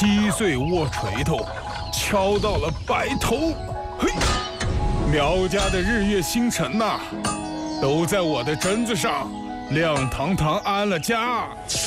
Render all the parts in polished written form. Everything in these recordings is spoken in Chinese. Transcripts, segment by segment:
7岁握锤头，敲到了白头。嘿，苗家的日月星辰呐，都在我的榛子上亮堂堂安了家。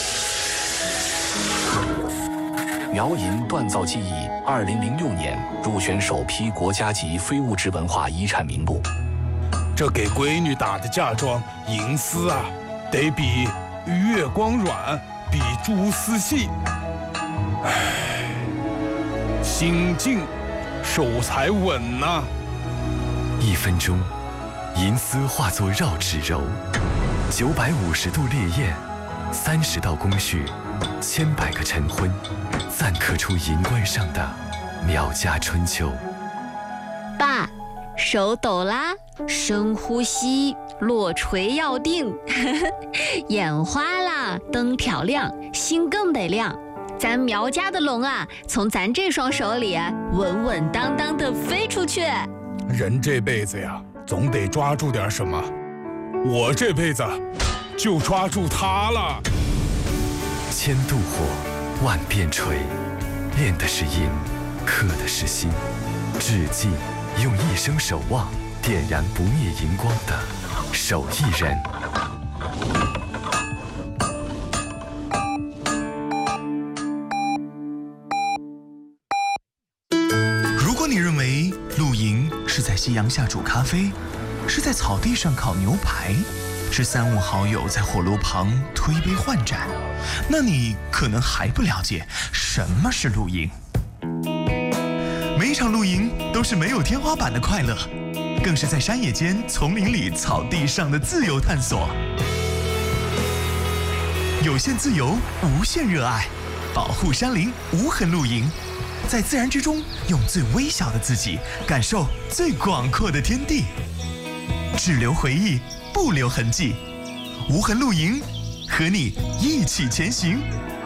苗银锻造技艺2006年入选首批国家级非物质文化遗产名录。 这给闺女打的嫁妆银丝啊，得比月光软，比蛛丝细。唉，心静，手才稳呐。 1分钟，银丝化作绕指柔，950度烈焰，30道工序，1000百个晨昏，暂刻出银冠上的苗家春秋。 爸，手抖啦，深呼吸，落锤要定。眼花啦，灯挑亮，心更得亮。咱苗家的龙啊，从咱这双手里稳稳当当的飞出去。 人这辈子呀，总得抓住点什么。我这辈子就抓住它了。 1000度火，万变锤，炼的是银，刻的是心。志记用一生守望，点燃不灭银光的手艺人。 如果你认为露营是在夕阳下煮咖啡，是在草地上烤牛排，是3、5好友在火炉旁推杯换盏，那你可能还不了解什么是露营。每一场露营都是没有天花板的快乐，更是在山野间、丛林里、草地上的自由探索。有限自由，无限热爱，保护山林，无痕露营，在自然之中，用最微小的自己感受最广阔的天地。只留回忆，不留痕迹。无痕露营，和你一起前行。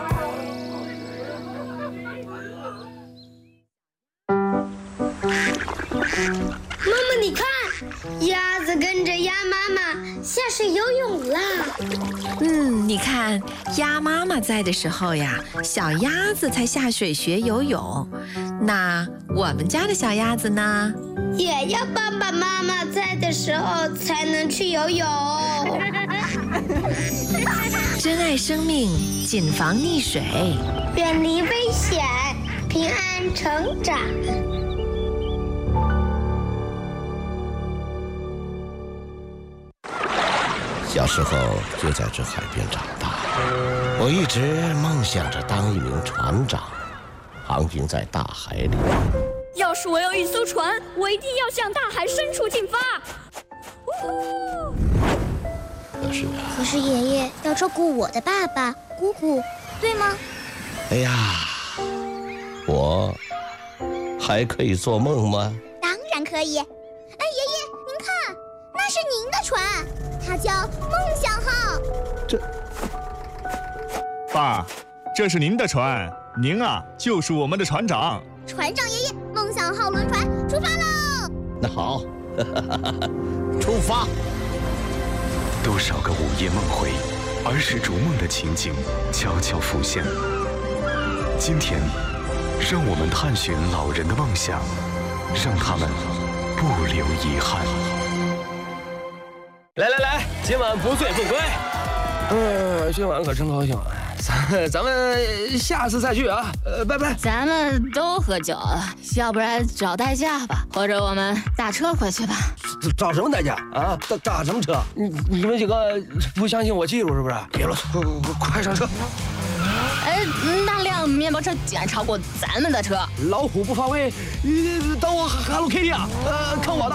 妈妈，你看，鸭子跟着鸭妈妈下水游泳啦。 你看，鸭妈妈在的时候呀，小鸭子才下水学游泳。那我们家的小鸭子呢？ 也要爸爸妈妈在的时候才能去游泳。 珍爱生命，谨防溺水， 远离危险，平安成长。 小时候就在这海边长大，我一直梦想着当一名船长，航行在大海里。 要是我有一艘船，我一定要向大海深处进发。 可是爷爷要照顾我的爸爸、姑姑，对吗？ 哎呀，我还可以做梦吗？ 当然可以。爷爷，您看，那是您的船，它叫梦想号。 爸，这是您的船，您啊就是我们的船长。 船长爷爷，梦想号轮船出发喽！ 那好，出发。 多少个午夜梦回，儿时逐梦的情景悄悄浮现。今天，让我们探寻老人的梦想，让他们不留遗憾。 来，今晚不醉不归。今晚可真高兴，咱们下次再聚啊！拜拜。 咱们都喝酒了，要不然找代驾吧，或者我们打车回去吧。 找什么代驾啊？打什么车？你们几个不相信我技术是不是？别啰嗦，快上车！ 那辆面包车竟然超过咱们的车。 老虎不发威，等我Hello Kitty啊！看我的。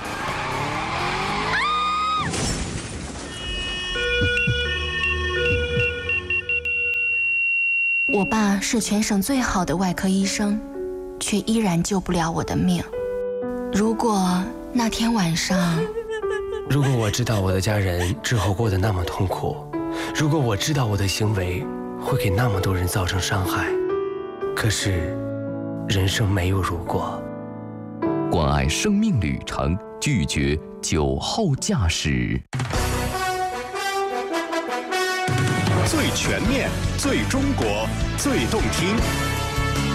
我爸是全省最好的外科医生，却依然救不了我的命。如果那天晚上， 如果我知道我的家人之后过得那么痛苦，如果我知道我的行为会给那么多人造成伤害，可是人生没有如果。 关爱生命旅程，拒绝酒后驾驶。 最全面、最中国、最动听，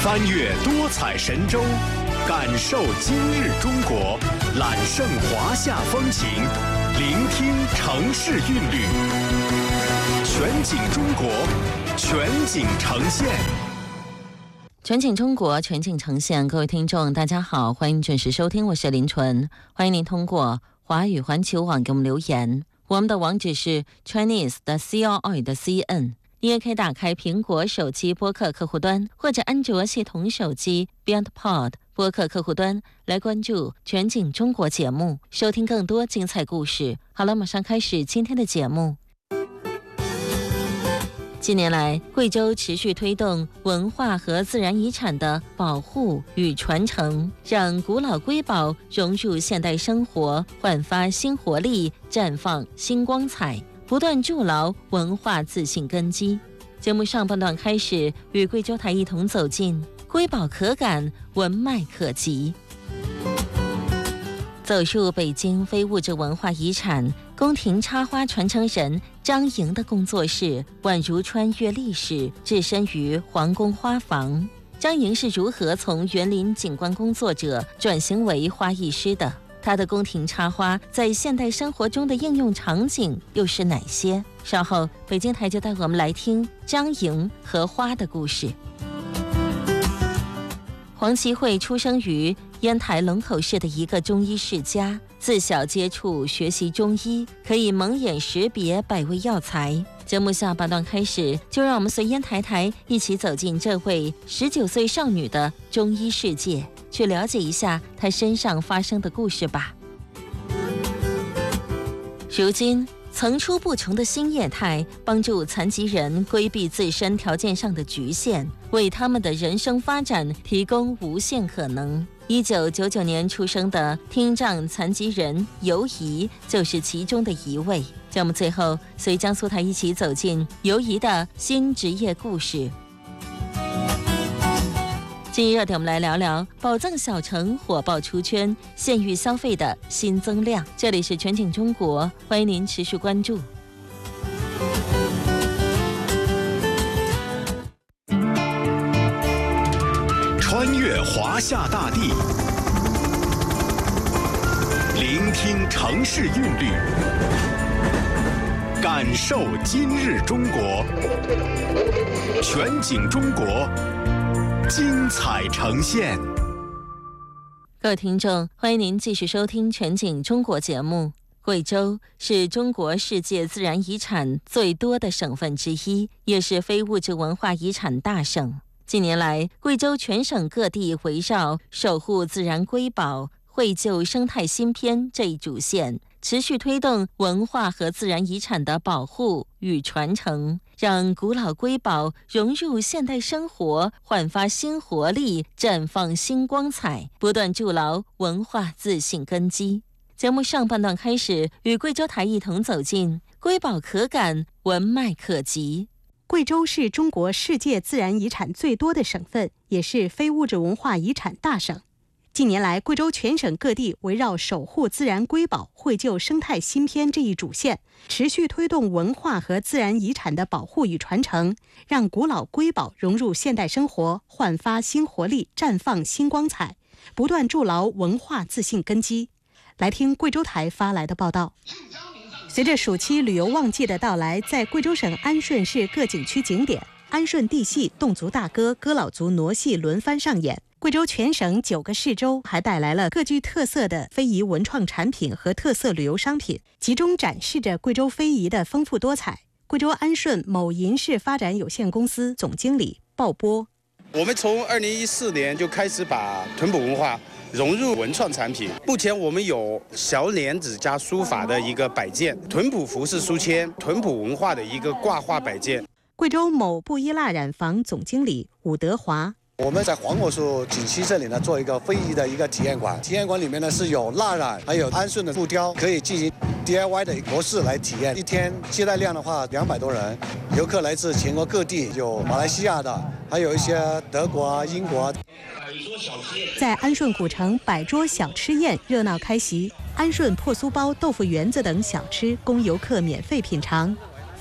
翻越多彩神州，感受今日中国，揽胜华夏风情，聆听城市韵律。全景中国，全景呈现。 全景中国，全景呈现。各位听众，大家好，欢迎准时收听，我是林纯。欢迎您通过华语环球网给我们留言，我们的网址是 Chinese 的 CRI 的 CN。你也可以打开苹果手机播客客户端，或者安卓系统手机 BeyondPod 播客客户端来关注全景中国节目，收听更多精彩故事。好了，马上开始今天的节目。近年来，贵州持续推动文化和自然遗产的保护与传承，让古老瑰宝融入现代生活，焕发新活力，绽放新光彩，不断筑牢文化自信根基。节目上半段开始，与贵州台一同走进瑰宝可感，文脉可及。走入北京非物质文化遗产宫廷插花传承人张莹的工作室，宛如穿越历史，置身于皇宫花房。张莹是如何从园林景观工作者转型为花艺师的？她的宫廷插花在现代生活中的应用场景又是哪些？稍后北京台就带我们来听张莹和花的故事。黄其慧出生于烟台龙口市的一个中医世家，自小接触学习中医，可以蒙眼识别百味药材。节目下半段开始，就让我们随烟台台一起走进这位19岁少女的中医世界，去了解一下她身上发生的故事吧。如今层出不穷的新业态帮助残疾人规避自身条件上的局限，为他们的人生发展提供无限可能。1999年出生的听障残疾人尤怡就是其中的一位。节目最后随江苏台一起走进尤怡的新职业故事。今日热点我们来聊聊宝藏小城火爆出圈，县域消费的新增量。这里是全景中国，欢迎您持续关注。 穿越华夏大地，聆听城市韵律，感受今日中国，全景中国，精彩呈现。 各位听众，欢迎您继续收听全景中国节目。贵州是中国世界自然遗产最多的省份之一，也是非物质文化遗产大省。近年来，贵州全省各地围绕守护自然瑰宝、绘就生态新篇这一主线，持续推动文化和自然遗产的保护与传承，让古老瑰宝融入现代生活，焕发新活力，绽放新光彩，不断筑牢文化自信根基。节目上半段开始，与贵州台一同走进瑰宝可感，文脉可及。 贵州是中国世界自然遗产最多的省份，也是非物质文化遗产大省。近年来，贵州全省各地围绕守护自然瑰宝、绘就生态新篇这一主线，持续推动文化和自然遗产的保护与传承，让古老瑰宝融入现代生活，焕发新活力，绽放新光彩，不断筑牢文化自信根基。来听贵州台发来的报道。随着暑期旅游旺季的到来，在贵州省安顺市各景区景点，安顺地戏、侗族大歌、哥老族傩戏轮番上演。贵州全省9个市州还带来了各具特色的非遗文创产品和特色旅游商品，集中展示着贵州非遗的丰富多彩。贵州安顺某银饰发展有限公司总经理鲍波： 我们从2014年就开始把屯埔文化融入文创产品。目前我们有小莲子加书法的一个摆件，屯埔服饰书签，屯埔文化的一个挂画摆件。 贵州某布依蜡染坊总经理伍德华： 我们在黄果树景区这里呢，做一个非遗的一个体验馆。体验馆里面呢是有蜡染，还有安顺的木雕，可以进行 DIY 的模式来体验。一天接待量的话200多人，游客来自全国各地，有马来西亚的，还有一些德国啊、英国啊。 在安顺古城，摆桌小吃宴热闹开席，安顺破酥包、豆腐圆子等小吃供游客免费品尝。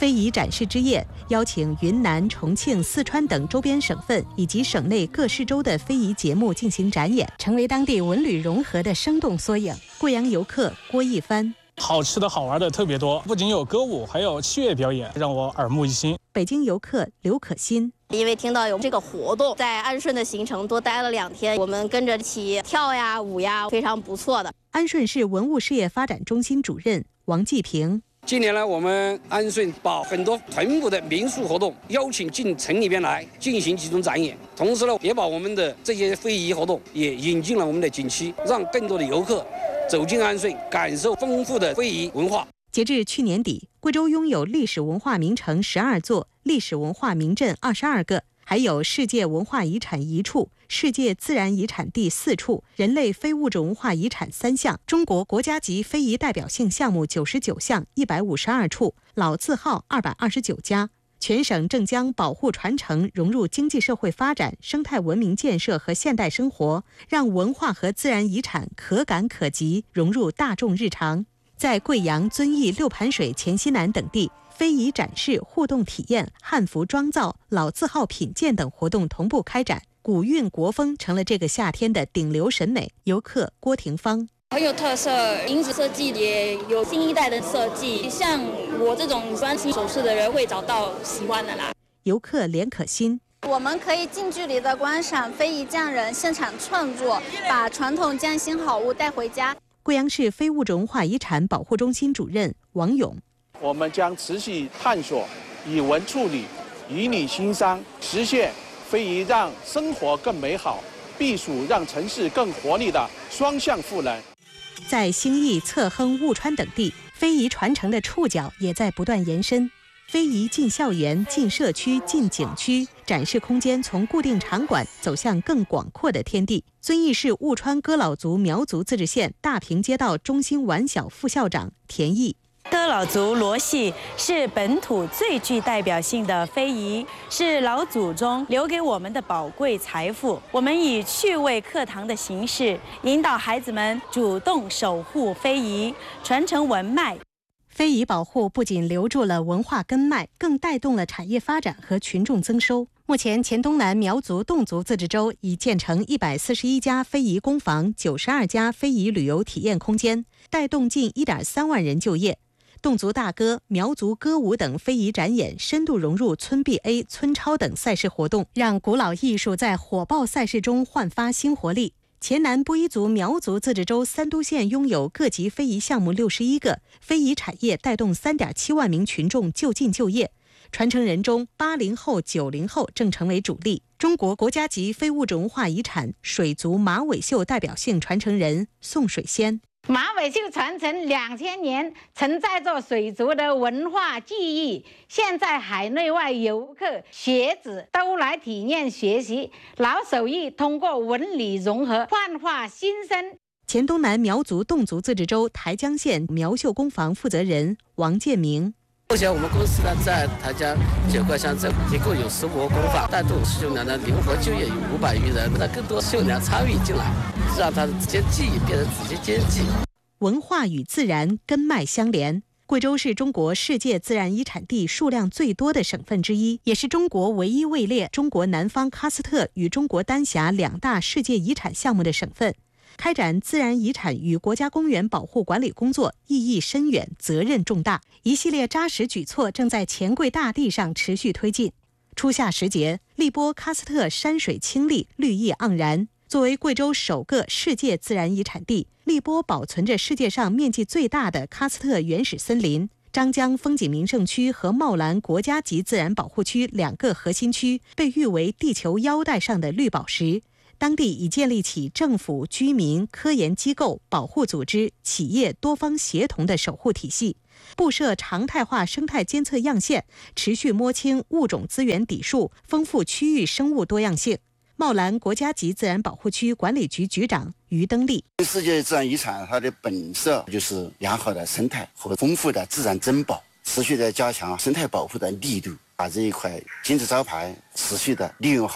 非遗展示之夜邀请云南、重庆、四川等周边省份以及省内各市州的非遗节目进行展演，成为当地文旅融合的生动缩影。贵阳游客郭一帆。 好吃的好玩的特别多，不仅有歌舞，还有器乐表演，让我耳目一新。 北京游客刘可欣， 因为听到有这个活动，在安顺的行程多待了2天，我们跟着一起跳呀、舞呀，非常不错的。 安顺市文物事业发展中心主任王继平， 近年来，我们安顺把很多屯埠的民俗活动邀请进城里边来进行集中展演，同时呢，也把我们的这些非遗活动也引进了我们的景区，让更多的游客走进安顺，感受丰富的非遗文化。 截至去年底，贵州拥有历史文化名城12座，历史文化名镇22个，还有世界文化遗产1处，世界自然遗产地4处，人类非物质文化遗产3项，中国国家级非遗代表性项目99项152处，老字号229家。全省正将保护传承融入经济社会发展、生态文明建设和现代生活，让文化和自然遗产可感可及，融入大众日常。在贵阳、遵义、六盘水、黔西南等地，非遗展示、互动体验、汉服妆造、老字号品鉴等活动同步开展，古韵国风成了这个夏天的顶流审美。游客郭廷芳。 很有特色，银子设计也有新一代的设计，像我这种喜欢新首饰的人会找到喜欢的啦。 游客连可欣， 我们可以近距离的观赏非遗匠人现场创作，把传统匠心好物带回家。 贵阳市非物质文化遗产保护中心主任王勇， 我们将持续探索以文处理，以理兴商，实现非遗让生活更美好，避暑让城市更活力的双向赋能。 在兴义、侧亨、务川等地，非遗传承的触角也在不断延伸。非遗进校园、进社区、进景区，展示空间从固定场馆走向更广阔的天地。遵义市务川哥老族苗族自治县大坪街道中心晚小副校长田毅。 哥老族傩戏是本土最具代表性的非遗，是老祖宗留给我们的宝贵财富。我们以趣味课堂的形式，引导孩子们主动守护非遗，传承文脉。 非遗保护不仅留住了文化根脉，更带动了产业发展和群众增收。目前，黔东南苗族、侗族自治州已建成141家非遗工坊、92家非遗旅游体验空间，带动近1.3万人就业。侗族大歌、苗族歌舞等非遗展演深度融入村 BA、村超等赛事活动，让古老艺术在火爆赛事中焕发新活力。黔南布依族苗族自治州三都县拥有各级非遗项目61个，非遗产业带动3.7万名群众就近就业。传承人中，80后、90后正成为主力。中国国家级非物质文化遗产水族马尾绣代表性传承人宋水仙。 马尾绣传承2000年，承载着水族的文化记忆。现在海内外游客、学子都来体验学习老手艺，通过文理融合，焕发新生。 黔东南苗族侗族自治州台江县苗绣工坊负责人王建明。 目前我们公司呢，在台江9个乡镇一共有15个工坊，带动绣娘的灵活就业有500余人，让更多绣娘参与进来，让他的直接技艺变成直接经济。 文化与自然根脉相连。贵州是中国世界自然遗产地数量最多的省份之一，也是中国唯一位列中国南方喀斯特与中国丹霞2大世界遗产项目的省份。开展自然遗产与国家公园保护管理工作意义深远，责任重大。一系列扎实举措正在黔贵大地上持续推进。初夏时节，荔波喀斯特山水清丽，绿意盎然。作为贵州首个世界自然遗产地，荔波保存着世界上面积最大的喀斯特原始森林。张江风景名胜区和茂兰国家级自然保护区2个核心区被誉为地球腰带上的绿宝石。当地已建立起政府、居民、科研机构、保护组织、企业多方协同的守护体系，布设常态化生态监测样线，持续摸清物种资源底数，丰富区域生物多样性。茂兰国家级自然保护区管理局局长于登利： 世界自然遗产它的本色就是良好的生态和丰富的自然珍宝，持续的加强生态保护的力度，把这一块金字招牌持续的利用好。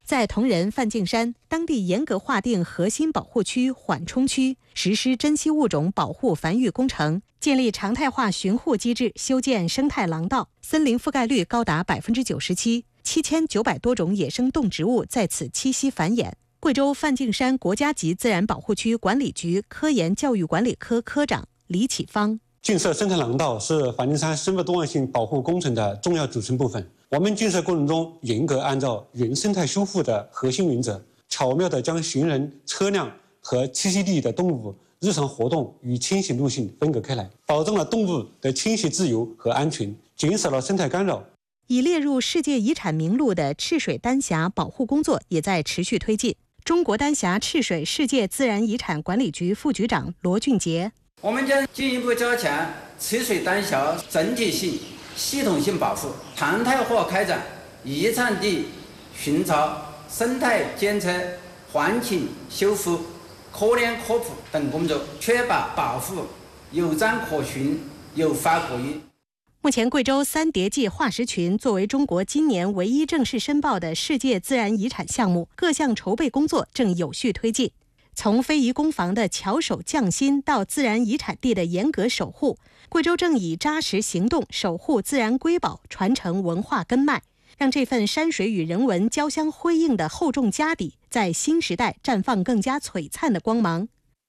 在铜仁、梵净山，当地严格划定核心保护区、缓冲区，实施珍稀物种保护繁育工程，建立常态化巡护机制，修建生态廊道，森林覆盖率高达97%，7900多种野生动植物在此栖息繁衍。贵州梵净山国家级自然保护区管理局科研教育管理科科长李启芳。 建设生态廊道是梵净山生物多样性保护工程的重要组成部分。我们建设过程中严格按照原生态修复的核心原则，巧妙地将行人、车辆和栖息地的动物日常活动与迁徙路线分隔开来，保障了动物的迁徙自由和安全，减少了生态干扰。 已列入世界遗产名录的赤水丹霞保护工作也在持续推进。中国丹霞赤水世界自然遗产管理局副局长罗俊杰： 我们将进一步加强赤水丹霞整体性、系统性保护，常态化开展遗产地巡查、生态监测、环境修复、科研科普等工作，确保保护有章可循、有法可依。 目前，贵州三叠纪化石群作为中国今年唯一正式申报的世界自然遗产项目，各项筹备工作正有序推进。从非遗工坊的巧手匠心到自然遗产地的严格守护，贵州正以扎实行动守护自然瑰宝，传承文化根脉，让这份山水与人文交相辉映的厚重家底，在新时代绽放更加璀璨的光芒。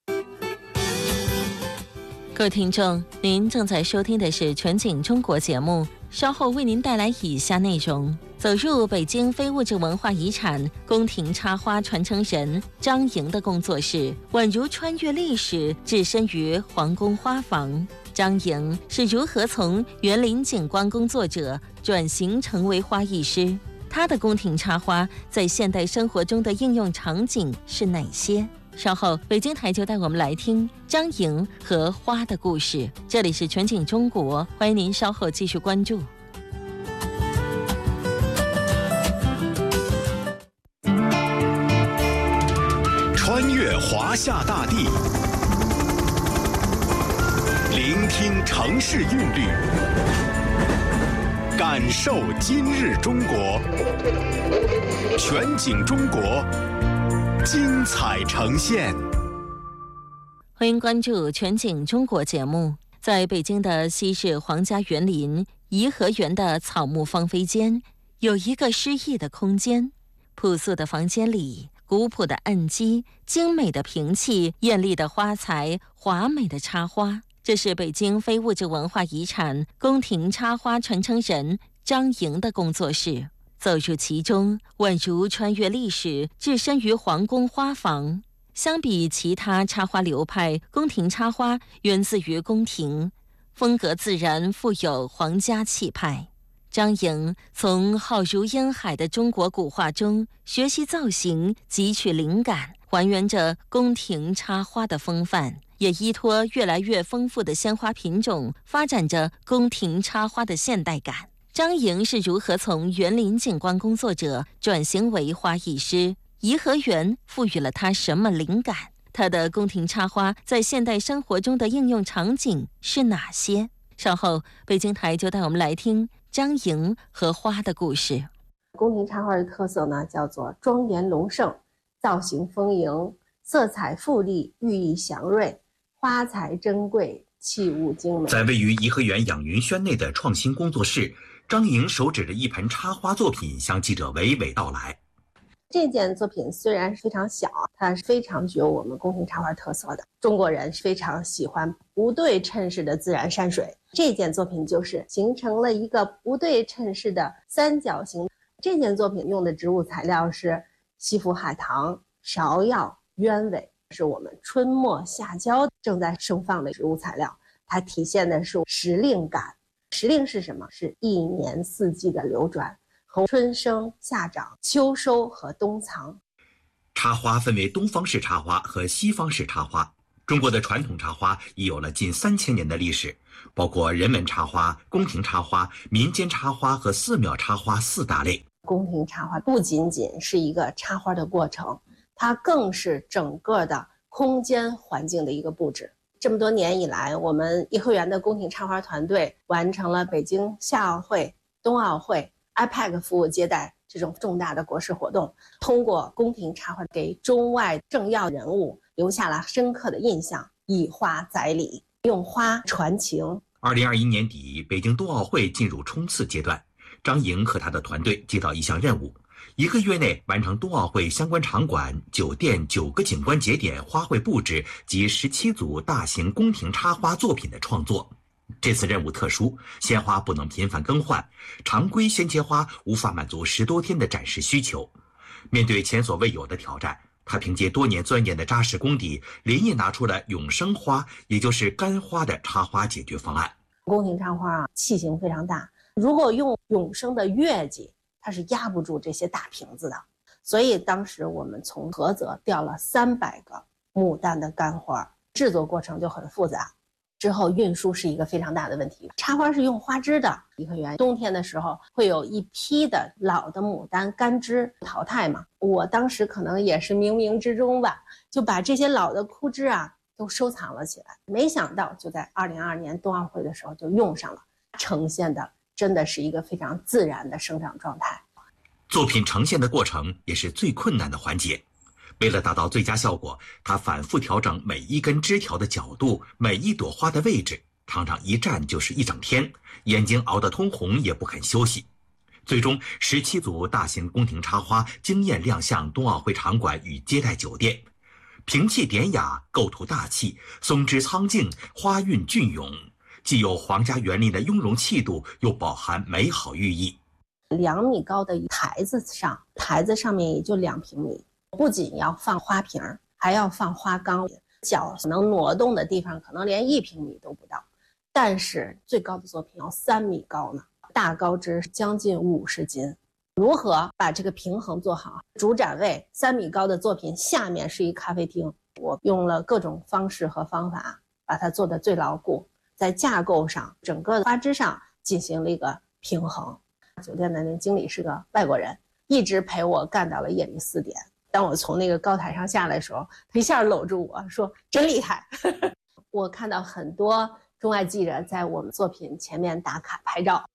各位听众，您正在收听的是全景中国节目，稍后为您带来以下内容：走入北京非物质文化遗产宫廷插花传承人张莹的工作室，宛如穿越历史，置身于皇宫花房。张莹是如何从园林景观工作者转型成为花艺师？她的宫廷插花在现代生活中的应用场景是哪些？稍后，北京台就带我们来听张莹和花的故事。这里是全景中国，欢迎您稍后继续关注。 穿越华夏大地，聆听城市韵律，感受今日中国。全景中国，精彩呈现。 欢迎关注全景中国节目。在北京的西市皇家园林颐和园的草木芳菲间，有一个诗意的空间。朴素的房间里，古朴的案几、精美的瓶器、艳丽的花材、华美的插花，这是北京非物质文化遗产宫廷插花传承人张莹的工作室。走入其中，宛如穿越历史，置身于皇宫花房。相比其他插花流派，宫廷插花源自于宫廷，风格自然富有皇家气派。张莹从浩如烟海的中国古画中学习造型，汲取灵感，还原着宫廷插花的风范，也依托越来越丰富的鲜花品种，发展着宫廷插花的现代感。张莹是如何从园林景观工作者转型为花艺师？颐和园赋予了他什么灵感？他的宫廷插花在现代生活中的应用场景是哪些？稍后，北京台就带我们来听张莹和花的故事。 宫廷插花的特色呢，叫做庄严隆盛、造型丰盈、色彩富丽、寓意祥瑞、花材珍贵、器物精美。 在位于颐和园养云轩内的创新工作室，张莹手指着一盆插花作品，向记者娓娓道来。 这件作品虽然非常小，它是非常具有我们宫廷插花特色的。中国人非常喜欢不对称式的自然山水，这件作品就是形成了一个不对称式的三角形。这件作品用的植物材料是西府海棠、芍药、鸢尾，是我们春末夏郊正在盛放的植物材料。它体现的是时令感。时令是什么？是一年四季的流转，从春生、夏长、秋收和冬藏。 插花分为东方式插花和西方式插花。中国的传统插花已有了近3000年的历史，包括人文插花、宫廷插花、民间插花和寺庙插花4大类。 宫廷插花不仅仅是一个插花的过程，它更是整个的空间环境的一个布置。这么多年以来，我们颐和园的宫廷插花团队完成了北京夏奥会、冬奥会、IPAC 服务接待这种重大的国事活动，通过宫廷插花给中外政要人物留下了深刻的印象，以花载礼，用花传情。 2021年底，北京冬奥会进入冲刺阶段，张莹和他的团队接到一项任务，1个月内完成冬奥会相关场馆、酒店9个景观节点花卉布置及17组大型宫廷插花作品的创作。这次任务特殊，鲜花不能频繁更换，常规鲜切花无法满足10多天的展示需求。面对前所未有的挑战，他凭借多年钻研的扎实功底，连夜拿出了永生花，也就是干花的插花解决方案。 宫廷插花器型非常大，如果用永生的月季，它是压不住这些大瓶子的，所以当时我们从菏泽调了300个牡丹的干花，制作过程就很复杂，之后运输是一个非常大的问题。插花是用花枝的，颐和园冬天的时候会有一批的老的牡丹干枝淘汰嘛，我当时可能也是冥冥之中吧，就把这些老的枯枝都收藏了起来，没想到就在2022年冬奥会的时候就用上了，呈现的真的是一个非常自然的生长状态。 作品呈现的过程也是最困难的环节，为了达到最佳效果，他反复调整每一根枝条的角度，每一朵花的位置，常常一站就是1整天，眼睛熬得通红也不肯休息。最终17组大型宫廷插花惊艳亮相冬奥会场馆与接待酒店，平气典雅，构图大气，松枝苍劲，花韵隽永，既有皇家园林的雍容气度，又饱含美好寓意。 2米高的台子上面也就2平米，不仅要放花瓶，还要放花缸，脚能挪动的地方可能连1平米都不到，但是最高的作品要3米高呢，大高枝将近50斤。如何把这个平衡做好？主展位3米高的作品下面是一咖啡厅，我用了各种方式和方法把它做得最牢固，在架构上整个花枝上进行了一个平衡。酒店的那经理是个外国人，一直陪我干到了夜里4点。当我从那个高台上下来的时候，他一下搂住我说真厉害。我看到很多中外记者在我们作品前面打卡拍照。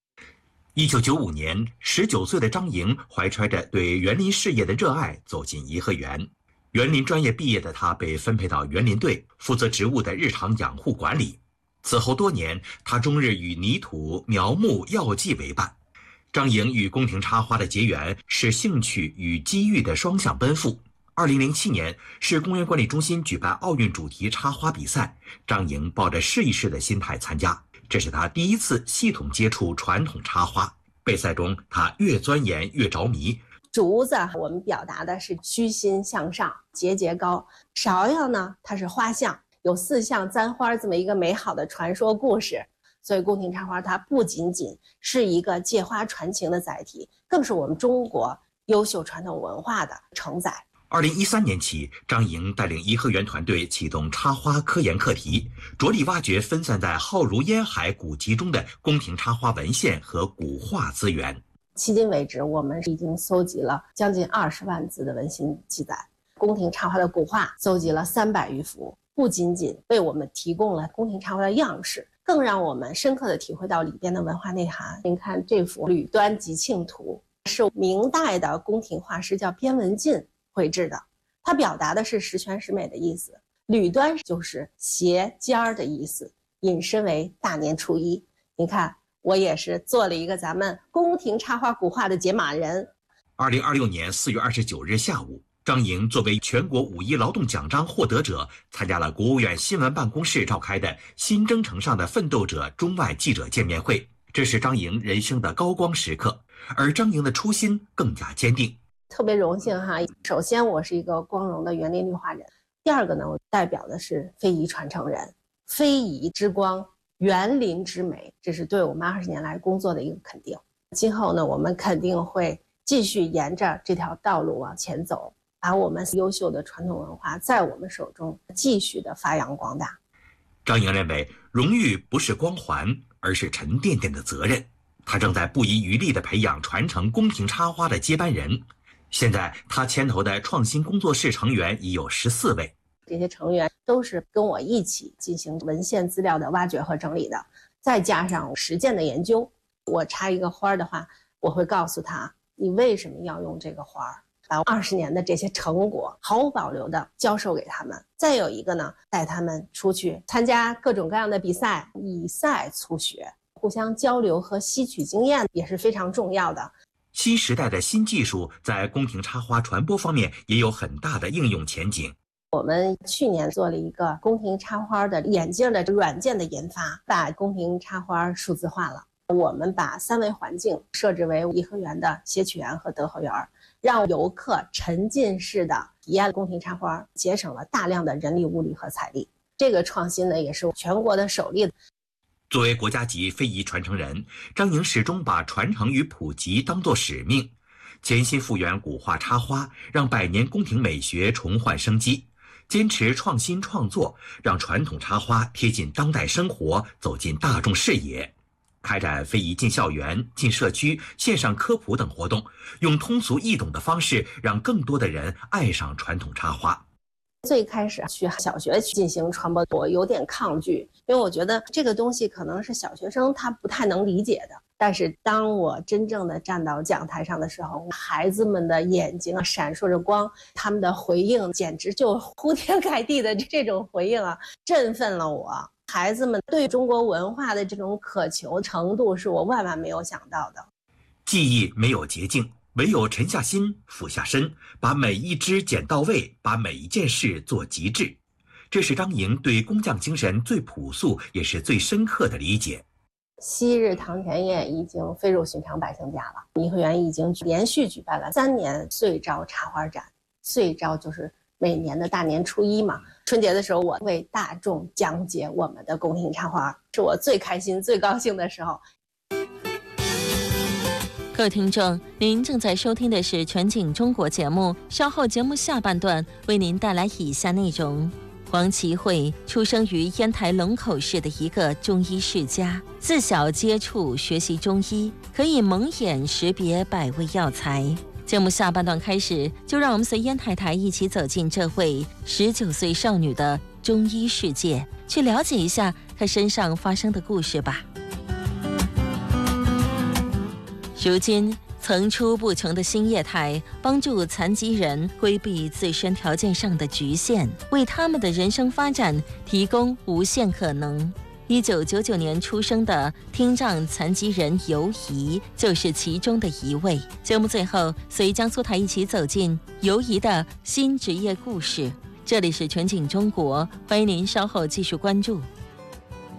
1995年，19岁的张莹怀揣着对园林事业的热爱走进颐和园。园林专业毕业的她被分配到园林队，负责植物的日常养护管理。此后多年，她终日与泥土、苗木、药剂为伴。张莹与宫廷插花的结缘是兴趣与机遇的双向奔赴。2007年，市公园管理中心举办奥运主题插花比赛，张莹抱着试一试的心态参加，这是她第一次系统接触传统插花。备赛中，她越钻研越着迷。 竹子我们表达的是虚心向上，节节高。芍药呢，它是花象，有4象簪花这么一个美好的传说故事。所以宫廷插花它不仅仅是一个借花传情的载体，更是我们中国优秀传统文化的承载。 2013年起，张莹带领颐和园团队启动插花科研课题，着力挖掘分散在浩如烟海古籍中的宫廷插花文献和古画资源。 迄今为止，我们已经搜集了将近20万字的文献记载，宫廷插花的古画搜集了300余幅，不仅仅为我们提供了宫廷插花的样式，更让我们深刻地体会到里边的文化内涵。您看这幅《吕端集庆图》是明代的宫廷画师叫边文进绘制的，它表达的是十全十美的意思。吕端就是斜尖的意思，引申为大年初一。你看，我也是做了一个咱们宫廷插花古画的解码人。 2026年4月29日下午，张莹作为全国5·1劳动奖章获得者，参加了国务院新闻办公室召开的新征程上的奋斗者中外记者见面会。这是张莹人生的高光时刻，而张莹的初心更加坚定。 特别荣幸哈，首先我是一个光荣的园林绿化人，第二个呢，我代表的是非遗传承人，非遗之光，园林之美，这是对我们20年来工作的一个肯定。今后呢，我们肯定会继续沿着这条道路往前走，把我们优秀的传统文化在我们手中继续的发扬光大。 张莹认为，荣誉不是光环，而是沉甸甸的责任。她正在不遗余力地培养传承宫廷插花的接班人。现在她牵头的创新工作室成员已有14位， 这些成员都是跟我一起进行文献资料的挖掘和整理的，再加上实践的研究。我插一个花的话，我会告诉他你为什么要用这个花儿？把20年的这些成果毫无保留的教授给他们。再有一个呢，带他们出去参加各种各样的比赛，以赛促学，互相交流和吸取经验也是非常重要的。 新时代的新技术在宫廷插花传播方面也有很大的应用前景。 我们去年做了一个宫廷插花的眼镜的软件的研发，把宫廷插花数字化了。我们把3维环境设置为颐和园的谐曲园和德和园，让游客沉浸式的体验宫廷插花，节省了大量的人力物力和财力。这个创新呢，也是全国的首例。 作为国家级非遗传承人，张莹始终把传承与普及当作使命，潜心复原古画插花，让百年宫廷美学重焕生机，坚持创新创作，让传统插花贴近当代生活，走进大众视野。开展非遗进校园、进社区、线上科普等活动，用通俗易懂的方式，让更多的人爱上传统插花。 最开始去小学进行传播，我有点抗拒，因为我觉得这个东西可能是小学生他不太能理解的。但是当我真正的站到讲台上的时候，孩子们的眼睛闪烁着光，他们的回应简直就铺天盖地的这种回应啊，振奋了我。孩子们对中国文化的这种渴求程度是我万万没有想到的。 技艺没有捷径，唯有沉下心、俯下身，把每一枝剪到位，把每一件事做极致。这是张莹对工匠精神最朴素也是最深刻的理解。 昔日堂前燕已经飞入寻常百姓家了。颐和园已经连续举办了3年岁朝插花展，岁朝就是每年的大年初1嘛。春节的时候，我为大众讲解我们的宫廷插花，是我最开心、最高兴的时候。 各位听众，您正在收听的是《全景中国》节目，稍后节目下半段为您带来以下内容。黄耆慧出生于烟台龙口市的一个中医世家，自小接触学习中医，可以蒙眼识别百味药材。节目下半段开始，就让我们随烟台台一起走进这位19岁少女的中医世界，去了解一下她身上发生的故事吧。如今层出不穷的新业态帮助残疾人规避自身条件上的局限，为他们的人生发展提供无限可能。1999年出生的听障残疾人尤怡就是其中的一位。节目最后，随江苏台一起走进尤怡的新职业故事。这里是全景中国，欢迎您稍后继续关注。